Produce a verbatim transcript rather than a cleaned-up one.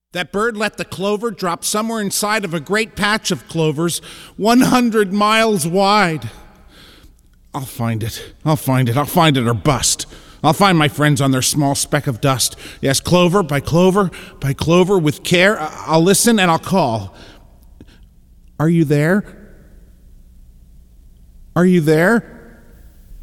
That bird let the clover drop somewhere inside of a great patch of clovers, one hundred miles wide. I'll find it. I'll find it. I'll find it or bust. I'll find my friends on their small speck of dust. Yes, clover by clover by clover, with care, I'll listen and I'll call. Are you there? Are you there?